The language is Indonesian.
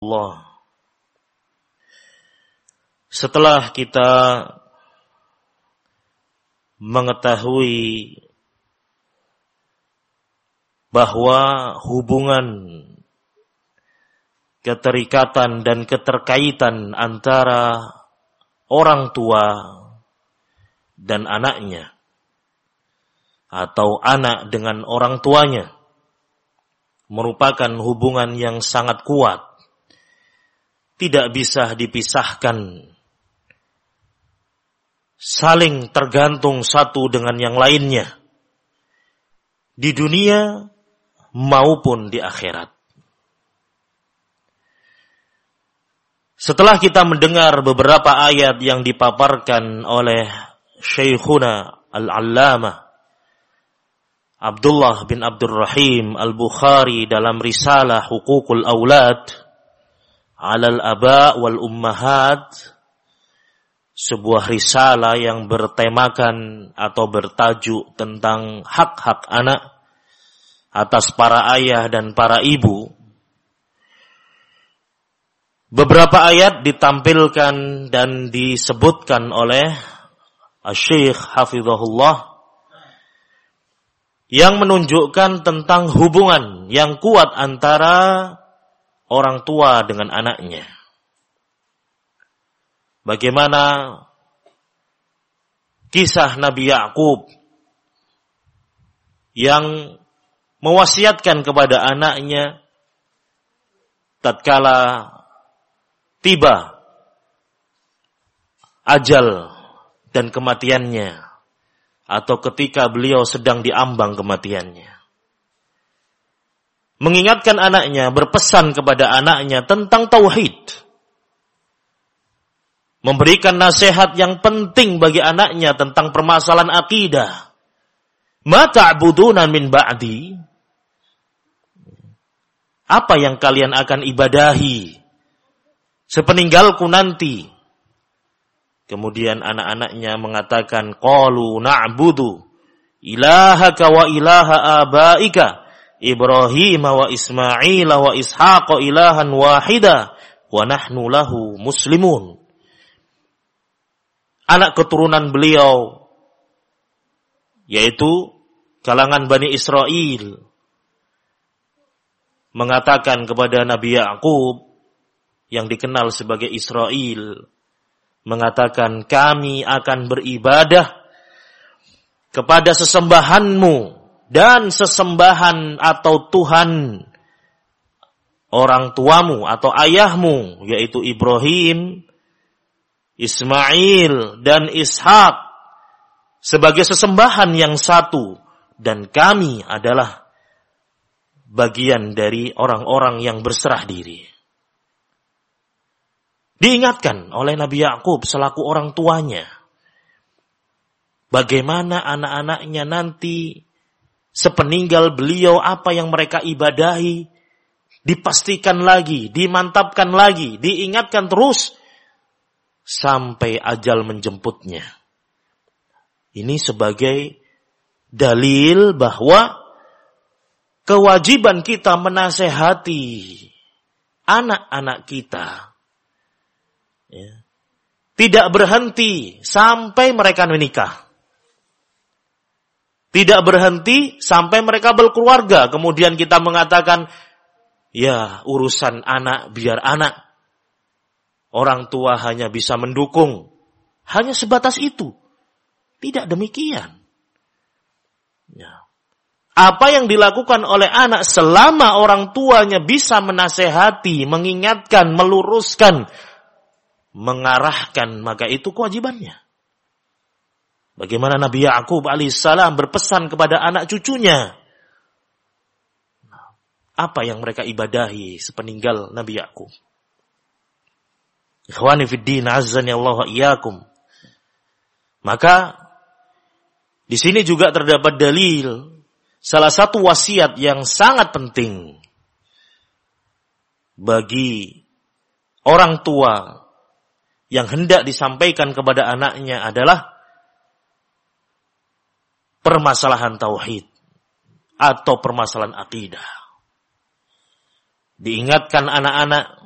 Allah. Setelah kita mengetahui bahwa hubungan keterikatan dan keterkaitan antara orang tua dan anaknya atau anak dengan orang tuanya merupakan hubungan yang sangat kuat, tidak bisa dipisahkan, saling tergantung satu dengan yang lainnya di dunia maupun di akhirat. Setelah kita mendengar beberapa ayat yang dipaparkan oleh Syekhuna Al-Allamah Abdullah bin Abdurrahim Al-Bukhari dalam risalah Huququl Aulad 'alal Aba' wal Ummahat, sebuah risalah yang bertemakan atau bertajuk tentang hak-hak anak atas para ayah dan para ibu. Beberapa ayat ditampilkan dan disebutkan oleh Asy-Syaikh Hafizahullah yang menunjukkan tentang hubungan yang kuat antara orang tua dengan anaknya. Bagaimana kisah Nabi Yakub yang mewasiatkan kepada anaknya tatkala tiba ajal dan kematiannya, atau ketika beliau sedang diambang kematiannya. Mengingatkan anaknya, berpesan kepada anaknya tentang tauhid. Memberikan nasihat yang penting bagi anaknya tentang permasalahan akidah. Ma ta'buduna min ba'di? Apa yang kalian akan ibadahi sepeninggalku nanti? Kemudian anak-anaknya mengatakan, qalu na'budu ilahaka wa ilaha abaika Ibrahim wa Ismail wa Ishaq ilahan wahida wa nahnu lahu muslimun. Anak keturunan beliau, yaitu kalangan Bani Israel, mengatakan kepada Nabi Yakub yang dikenal sebagai Israel, mengatakan, kami akan beribadah kepada sesembahanmu dan sesembahan atau Tuhan orang tuamu atau ayahmu, yaitu Ibrahim, Ismail dan Ishak, sebagai sesembahan yang satu, dan kami adalah bagian dari orang-orang yang berserah diri. Diingatkan oleh Nabi Yakub selaku orang tuanya, bagaimana anak-anaknya nanti sepeninggal beliau, apa yang mereka ibadahi, dipastikan lagi, dimantapkan lagi, diingatkan terus sampai ajal menjemputnya. Ini sebagai dalil bahwa kewajiban kita menasehati anak-anak kita, ya, tidak berhenti sampai mereka menikah. Tidak berhenti sampai mereka berkeluarga. Kemudian kita mengatakan, ya urusan anak biar anak. Orang tua hanya bisa mendukung. Hanya sebatas itu. Tidak demikian. Ya. Apa yang dilakukan oleh anak selama orang tuanya bisa menasehati, mengingatkan, meluruskan, mengarahkan, maka itu kewajibannya. Bagaimana Nabi Yakub alaihissalam berpesan kepada anak cucunya. Apa yang mereka ibadahi sepeninggal Nabi Yakub. Ikhwani fid din, azzani Allah wa iyyakum. Maka di sini juga terdapat dalil, salah satu wasiat yang sangat penting bagi orang tua yang hendak disampaikan kepada anaknya adalah permasalahan tauhid atau permasalahan akidah. Diingatkan anak-anak